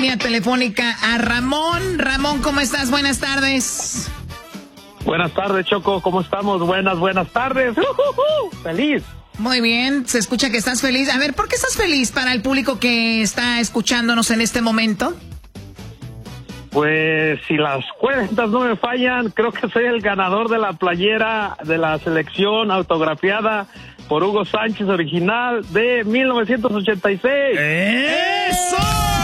línea telefónica a Ramón. Ramón, ¿cómo estás? Buenas tardes. Buenas tardes, Choco. ¿Cómo estamos? Buenas tardes. ¡Feliz! Muy bien, se escucha que estás feliz. A ver, ¿por qué estás feliz para el público que está escuchándonos en este momento? Pues si las cuentas no me fallan, creo que soy el ganador de la playera de la selección autografiada por Hugo Sánchez, original de 1986. ¡Eso!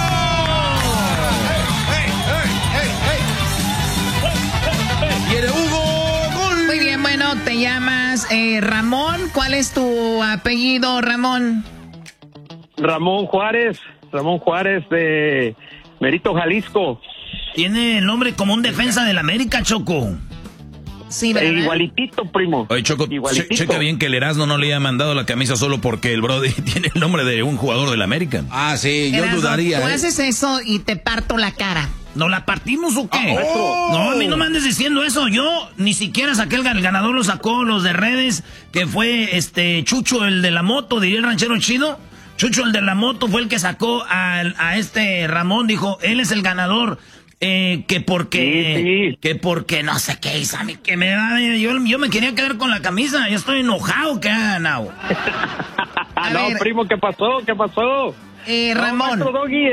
¡Quiere Hugo! ¡Gol! Muy bien, bueno, te llamas Ramón. ¿Cuál es tu apellido, Ramón? Ramón Juárez de Merito, Jalisco. Tiene el nombre como un defensa del América, Choco. Sí, ¿verdad? Igualitito, primo. Oye, Choco, checa bien que el Erasmo no le haya mandado la camisa solo porque el Brody tiene el nombre de un jugador del América. Ah, sí, yo Erasmo, dudaría. Tú haces eso y te parto la cara. ¿Nos la partimos o qué? No, a mí no me andes diciendo eso. Yo ni siquiera saqué el ganador, lo sacó los de redes, que fue Chucho, el de la moto, diría el ranchero chido. Chucho, el de la moto, fue el que sacó a Ramón, dijo, él es el ganador. Que porque no sé qué hizo a mí, que me da, yo me quería quedar con la camisa, yo estoy enojado que ha ganado. No, primo, ¿qué pasó? Ramón. No, Doggy,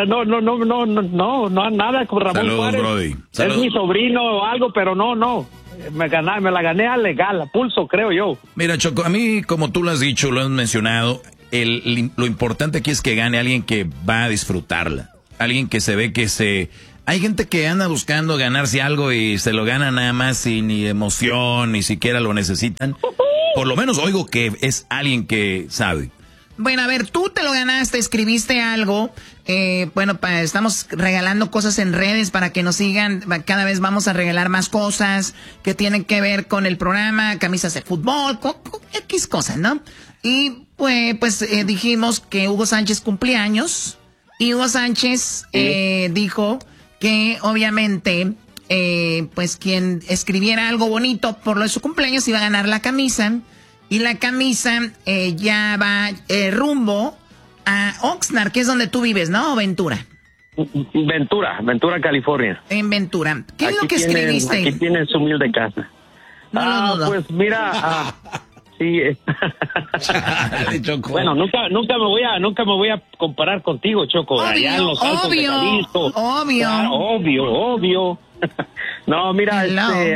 no, nada con Ramón Saludos, Juárez. Brody. Es mi sobrino o algo, pero no. Me la gané a legal, a pulso, creo yo. Mira, Choco, a mí, como tú lo has dicho, lo has mencionado, lo importante aquí es que gane alguien que va a disfrutarla. Alguien que se ve que Hay gente que anda buscando ganarse algo y se lo gana nada más sin ni emoción, ni siquiera lo necesitan. Por lo menos oigo que es alguien que sabe. Bueno, a ver, tú te lo ganaste, escribiste algo. Estamos regalando cosas en redes para que nos sigan. Cada vez vamos a regalar más cosas que tienen que ver con el programa, camisas de fútbol, X cosas, ¿no? Y pues dijimos que Hugo Sánchez cumplía años. Y Hugo Sánchez dijo que obviamente, pues quien escribiera algo bonito por lo de su cumpleaños iba a ganar la camisa. Y la camisa ya va rumbo a Oxnard, que es donde tú vives, ¿no? ¿O Ventura? Ventura, California. En Ventura. ¿Qué es lo que escribiste? Aquí tienen su humilde casa. No. Pues mira, sí. Bueno, nunca me voy a comparar contigo, Choco. Allá en los Altos de Jalisco. Obvio. No, mira,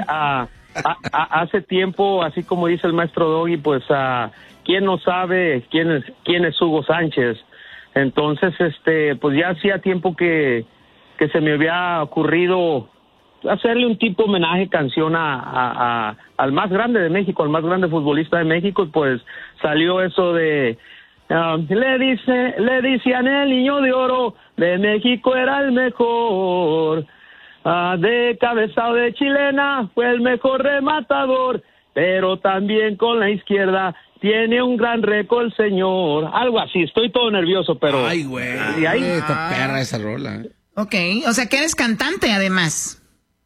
hace tiempo, así como dice el maestro Doggy, pues quién no sabe quién es Hugo Sánchez. Entonces, pues ya hacía tiempo que se me había ocurrido hacerle un tipo homenaje, canción al más grande de México, al más grande futbolista de México, y pues salió eso de le decían el niño de oro de México era el mejor, de cabezado de chilena fue el mejor rematador, pero también con la izquierda tiene un gran récord el señor. Algo así, estoy todo nervioso, pero... Ay, güey. Esta perra esa rola. Ok, o sea que eres cantante además.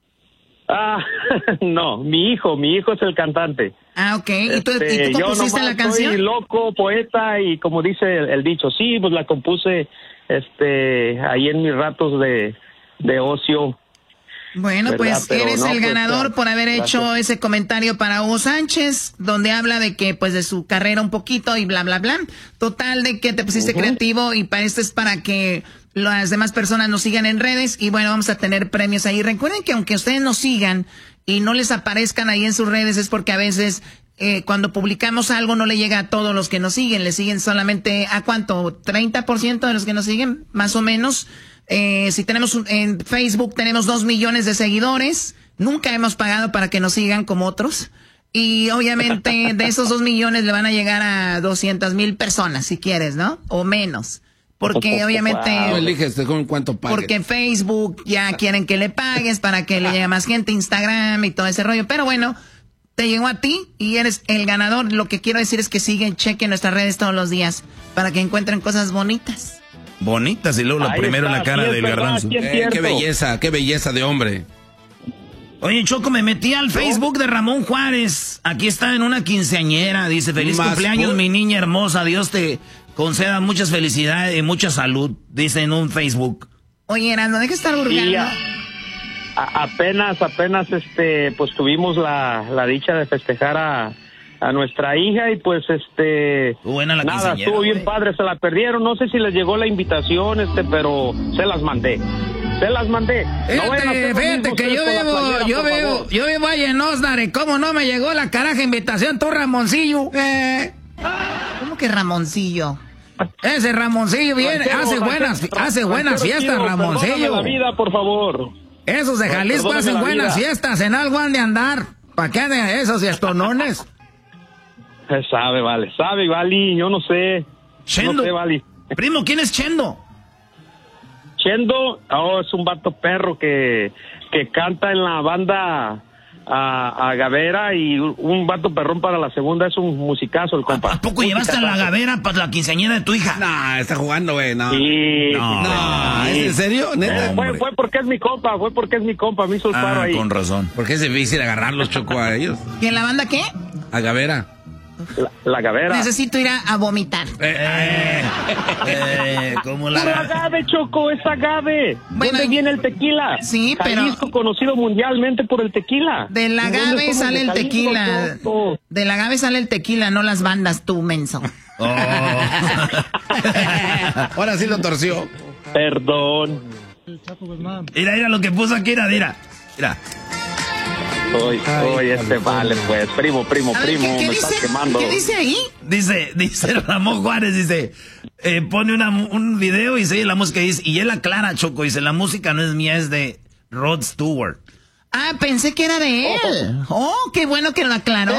No, mi hijo es el cantante. Ok. ¿Y tú compusiste la canción? Soy loco, poeta, y como dice el dicho, sí, pues la compuse ahí en mis ratos de ocio. Bueno, pues eres el ganador por haber hecho ese comentario para Hugo Sánchez, donde habla de que, pues, de su carrera un poquito y bla, bla, bla. Total, de que te pusiste creativo y para esto es para que las demás personas nos sigan en redes y bueno, vamos a tener premios ahí. Recuerden que aunque ustedes nos sigan y no les aparezcan ahí en sus redes es porque a veces cuando publicamos algo no le llega a todos los que nos siguen, le siguen solamente a ¿cuánto? ¿30% de los que nos siguen? Más o menos. Si tenemos en Facebook tenemos 2 millones de seguidores, nunca hemos pagado para que nos sigan como otros. Y obviamente de esos 2 millones le van a llegar a 200,000 personas si quieres, ¿no? O menos. Porque obviamente... Wow. Eliges con cuánto pagues. Porque Facebook ya quieren que le pagues para que le llegue más gente, Instagram y todo ese rollo. Pero bueno, te llegó a ti y eres el ganador. Lo que quiero decir es que chequen nuestras redes todos los días para que encuentren cosas bonitas. Bonitas y luego lo primero en la cara del garbanzo. Qué belleza de hombre. Oye, Choco, me metí al Facebook de Ramón Juárez. Aquí está en una quinceañera. Dice, feliz cumpleaños, mi niña hermosa. Dios te conceda muchas felicidades y mucha salud. Dice en un Facebook. Oye, Erasmo, deja de estar burlando. Y apenas, pues tuvimos la dicha de festejar a nuestra hija y pues buena la nada, estuvo bien padre, se la perdieron, no sé si les llegó la invitación, pero se las mandé. Fíjate que yo vivo ahí en Osnare, ¿cómo no me llegó la caraja invitación tú, Ramoncillo? ¿Cómo que Ramoncillo? Ese Ramoncillo viene, hace buenas fiestas, Ramoncillo. La vida, por favor. Esos de Jalisco hacen buenas fiestas, en algo han de andar. ¿Para qué anden esos y estonones? Sabe, Vali, yo no sé. Chendo. No sé, Vali. Primo, ¿quién es Chendo? Chendo, es un vato perro que canta en la banda a Gavera y un vato perrón para la segunda, es un musicazo el compa. ¿A poco llevaste a la Gavera para la quinceañera de tu hija? No, está jugando, güey, no. Sí, no, ¿es en serio? ¿Neta? Fue porque es mi compa, me hizo el paro ahí. Con razón. Porque es difícil agarrarlos, Choco, a ellos. ¿Y en la banda qué? A Gavera. La Gavera. Necesito ir a vomitar. ¿Cómo la Puro agave, Choco, es agave. Bueno, ¿Dónde viene el tequila? Sí, pero... Jalisco conocido mundialmente por el tequila. Del agave sale el tequila. Del agave sale el tequila, no las bandas, tú, menso. Ahora sí lo torció. Perdón. Mira lo que puso aquí, mira. Oye, vale, pues, primo, ¿Qué me estás quemando. ¿Qué dice ahí? Dice Ramón Juárez, pone un video y sigue la música y él aclara, Choco, dice, la música no es mía, es de Rod Stewart. Ah, pensé que era de él. Qué bueno que lo aclaró.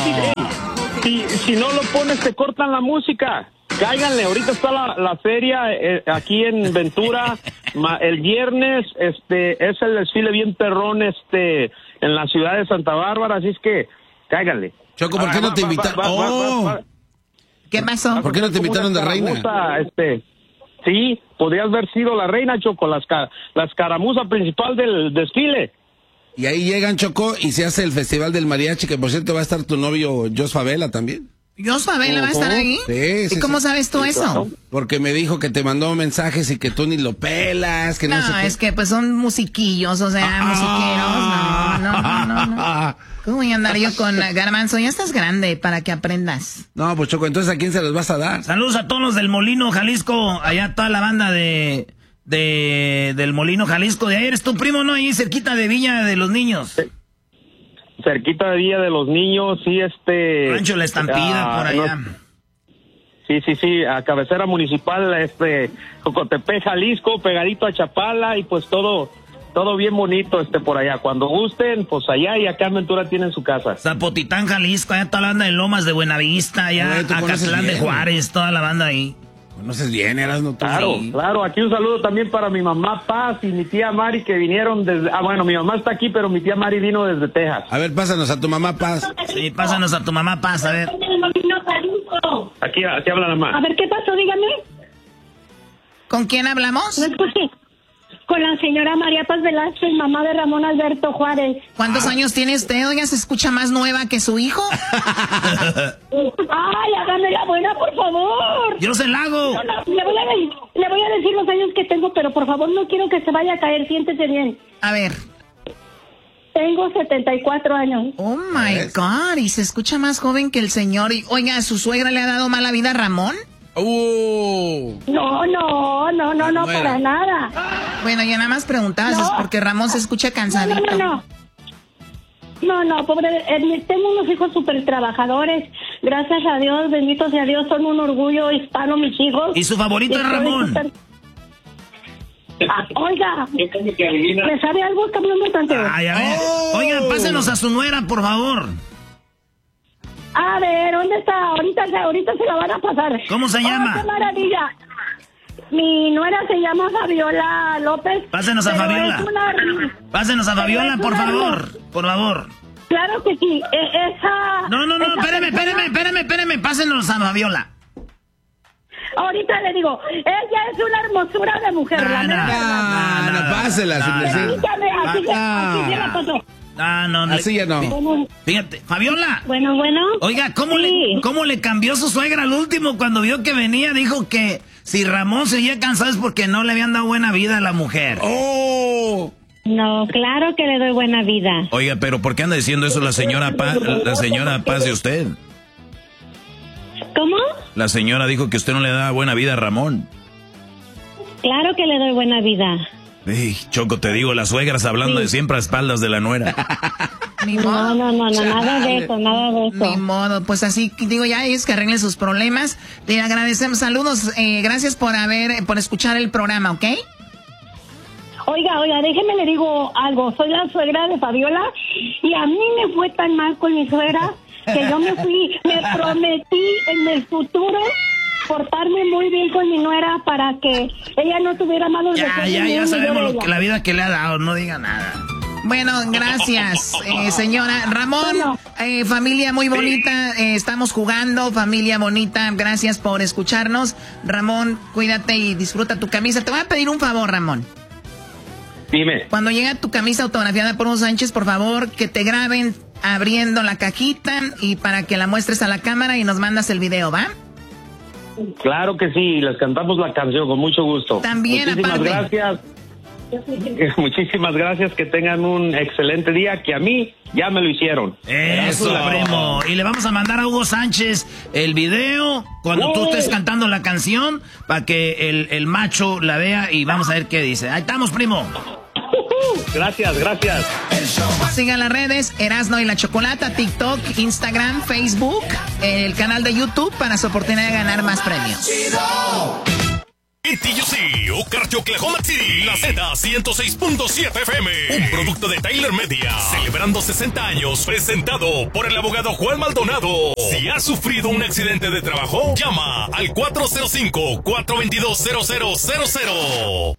Es que si no lo pones, te cortan la música. Cáiganle, ahorita está la feria aquí en Ventura. El viernes es el desfile bien perrón en la ciudad de Santa Bárbara, así es que cáiganle. Choco, ¿por qué no te invitaron? ¿Qué pasó? ¿Por qué no te invitaron de reina? Sí, podrías haber sido la reina, Choco, la escaramuza principal del desfile. Y ahí llegan, Choco, y se hace el Festival del Mariachi, que por cierto va a estar tu novio Jos Favela también. ¿Jos Favela va a estar ahí? Sí. ¿Y cómo sabes tú eso? Porque me dijo que te mandó mensajes y que tú ni lo pelas, que no sé qué. Es que pues son musiquillos, o sea, musiqueros. No. ¿Cómo voy a andar yo con Garbanzo? Ya estás grande para que aprendas. No, pues Choco, entonces ¿a quién se los vas a dar? Saludos a todos los del Molino, Jalisco, allá toda la banda del Molino, Jalisco. De ahí eres tu primo, ¿no? Ahí cerquita de Villa de los Niños. Cerquita de Villa de los Niños, sí, Rancho La Estampida, por allá. Sí, a cabecera municipal, Jocotepec, Jalisco, pegadito a Chapala, y pues todo bien bonito, por allá. Cuando gusten, pues allá, y acá en Ventura tienen su casa. Zapotitán, Jalisco, allá toda la banda de Lomas de Buenavista, allá Acatlán de Juárez, toda la banda ahí. Conoces bien, Erasmo. Claro, aquí un saludo también para mi mamá Paz y mi tía Mari que vinieron desde... bueno, mi mamá está aquí, pero mi tía Mari vino desde Texas. A ver, pásanos a tu mamá Paz. Sí, pásanos a tu mamá Paz, a ver. Aquí habla la mamá. A ver, ¿qué pasó? Dígame. ¿Con quién hablamos? No escuché. Con la señora María Paz Velázquez, mamá de Ramón Alberto Juárez. ¿Cuántos años tiene usted? Oiga, ¿se escucha más nueva que su hijo? Ay, hágame la buena, por favor. Yo se la hago. No, le voy a decir los años que tengo, pero por favor no quiero que se vaya a caer, siéntese bien. A ver. Tengo 74 años. Oh my God, y se escucha más joven que el señor. Y, oiga, ¿su suegra le ha dado mala vida a Ramón? No, para nada. Bueno, yo nada más preguntaba, es porque Ramón se escucha cansadito. No, pobre, tengo unos hijos súper trabajadores. Gracias a Dios, bendito sea Dios, son un orgullo hispano mis hijos. ¿Y su favorito es Ramón? Oiga, ¿le sabe algo? Está hablando bastante. Ay, a ver. Oigan, pásenos a su nuera, por favor. A ver, ¿dónde está? Ahorita se la van a pasar. ¿Cómo se llama? ¡Qué maravilla! Mi nuera se llama Fabiola López. Pásenos a Fabiola. Pásenos a Fabiola, por favor. Por favor. Claro que sí. No, espérame. Pásenos a Fabiola. Ahorita le digo, ella es una hermosura de mujer. No, pásela. Permítame, aquí se la pasó. No. Así ya no. Fíjate, Fabiola. Bueno. Oiga, ¿cómo le cambió su suegra al último cuando vio que venía? Dijo que si Ramón seguía cansado es porque no le habían dado buena vida a la mujer. ¡Oh! No, claro que le doy buena vida. Oiga, pero ¿por qué anda diciendo eso la señora Paz de usted? ¿Cómo? La señora dijo que usted no le da buena vida a Ramón. Claro que le doy buena vida. Ey, Choco, te digo, las suegras hablando de siempre a espaldas de la nuera. Ni modo. No, nada de eso. Ni modo, pues así, digo, ya es que arregle sus problemas. Le agradecemos, saludos, gracias por escuchar el programa, ¿ok? Oiga, déjeme le digo algo. Soy la suegra de Fabiola y a mí me fue tan mal con mi suegra que yo me prometí en el futuro portarme muy bien con mi nuera para que ella no tuviera malos deseos. Ya sabemos la vida que le ha dado, no diga nada. Bueno, gracias, señora. Ramón, familia muy bonita, estamos jugando, familia bonita, gracias por escucharnos. Ramón, cuídate y disfruta tu camisa. Te voy a pedir un favor, Ramón. Dime. Cuando llegue tu camisa autografiada por Hugo Sánchez, por favor, que te graben abriendo la cajita y para que la muestres a la cámara y nos mandas el video, ¿va? Claro que sí, les cantamos la canción con mucho gusto. También, muchísimas aparte. gracias. Muchísimas gracias, que tengan un excelente día, que a mí ya me lo hicieron. Eso, primo. Y le vamos a mandar a Hugo Sánchez el video cuando tú estés cantando la canción para que el macho la vea y vamos a ver qué dice. Ahí estamos, primo. Gracias. Sigan las redes, Erasno y la Chocolata, TikTok, Instagram, Facebook, el canal de YouTube para su oportunidad de ganar más premios. TUC, Okarche, Oklahoma City, la Z106.7 FM, un producto de Tyler Media, celebrando 60 años, presentado por el abogado Juan Maldonado. Si has sufrido un accidente de trabajo, llama al 405-422-0000.